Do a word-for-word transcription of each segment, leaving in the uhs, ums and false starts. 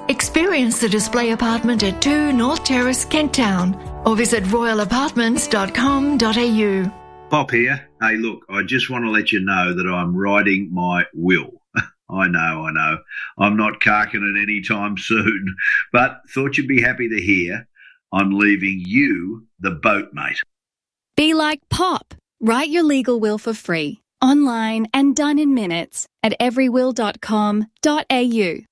Experience the display apartment at two North Terrace, Kent Town, or visit royal apartments dot com dot a u. Pop here. Hey, look, I just want to let you know that I'm writing my will. I know, I know. I'm not carking it anytime soon, but thought you'd be happy to hear I'm leaving you the boat, mate. Be like Pop. Write your legal will for free, online and done in minutes at every will dot com dot a u.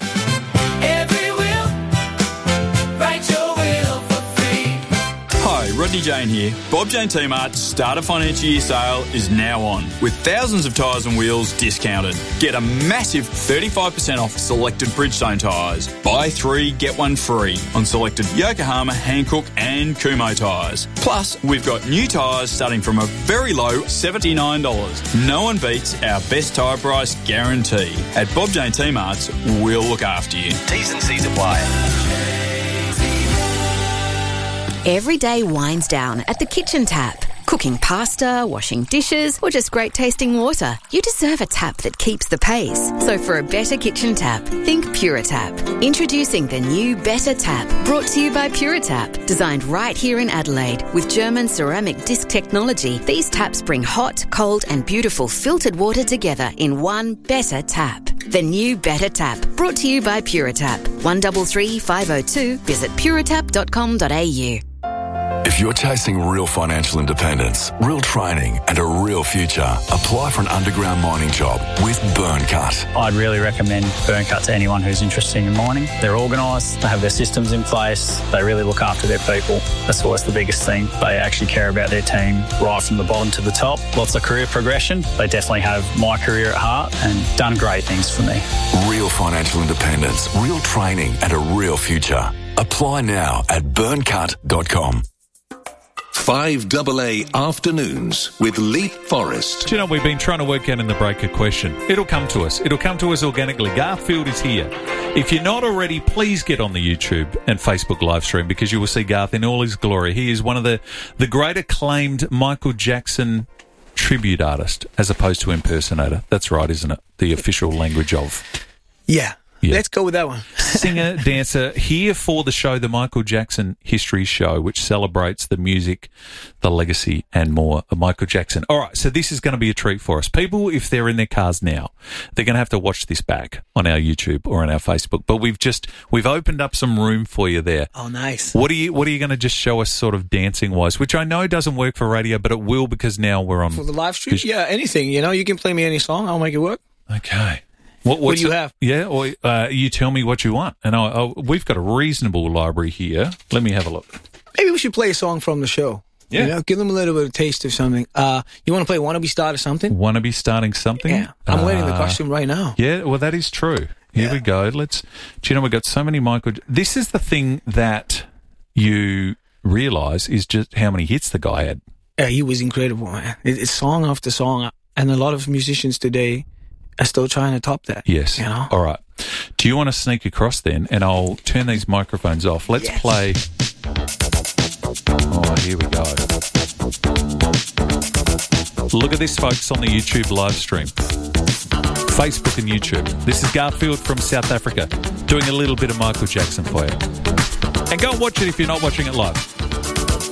Hi, Rodney Jane here. Bob Jane T-Mart's start of financial year sale is now on, with thousands of tyres and wheels discounted. Get a massive thirty-five percent off selected Bridgestone tyres. Buy three, get one free on selected Yokohama, Hankook and Kumho tyres. Plus, we've got new tyres starting from a very low seventy-nine dollars. No one beats our best tyre price guarantee. At Bob Jane T-Mart's, we'll look after you. T's and C's apply. Every day winds down at the kitchen tap. Cooking pasta, washing dishes, or just great tasting water. You deserve a tap that keeps the pace. So for a better kitchen tap, think PuraTap. Introducing the new Better Tap, brought to you by PuraTap. Designed right here in Adelaide with German ceramic disc technology, these taps bring hot, cold and beautiful filtered water together in one Better Tap. The new Better Tap, brought to you by PuraTap. one three three five oh two. Visit puratap dot com dot a u. If you're chasing real financial independence, real training and a real future, apply for an underground mining job with Burncut. I'd really recommend Burncut to anyone who's interested in mining. They're organised, they have their systems in place, they really look after their people. That's always the biggest thing. They actually care about their team right from the bottom to the top. Lots of career progression. They definitely have my career at heart and done great things for me. Real financial independence, real training and a real future. Apply now at burncut dot com. five A A Afternoons with Leap Forest. Do you know, we've been trying to work out in the break a question. It'll come to us. It'll come to us organically. Garfield is here. If you're not already, please get on the YouTube and Facebook live stream, because you will see Garth in all his glory. He is one of the, the great acclaimed Michael Jackson tribute artist, as opposed to impersonator. That's right, isn't it? The official language of... Yeah. Yeah. Let's go with that one. Singer, dancer, here for the show, the Michael Jackson History Show, which celebrates the music, the legacy, and more of Michael Jackson. All right, so this is going to be a treat for us. People, if they're in their cars now, they're going to have to watch this back on our YouTube or on our Facebook. But we've just we've opened up some room for you there. Oh, nice. What are you What are you going to just show us, sort of dancing wise, which I know doesn't work for radio, but it will, because now we're on for the live stream. Yeah, anything. You know, you can play me any song. I'll make it work. Okay. What, what do you have? Yeah, or uh, you tell me what you want. And I, I, we've got a reasonable library here. Let me have a look. Maybe we should play a song from the show. Yeah. You know, give them a little bit of taste of something. Uh, you want to play Wanna Be Started Something? Wanna Be Starting Something? Yeah. I'm uh, wearing the costume right now. Yeah, well, that is true. Here yeah. we go. Let's. Do you know, we've got so many Michael... This is the thing that you realise is just how many hits the guy had. Yeah, he was incredible, man. It, it's song after song. And a lot of musicians today are still trying to top that. Yes. You know? All right. Do you want to sneak across then? And I'll turn these microphones off. Let's yes. play. Oh, here we go. Look at this, folks, on the YouTube live stream. Facebook and YouTube. This is Garfield from South Africa doing a little bit of Michael Jackson for you. And go and watch it if you're not watching it live.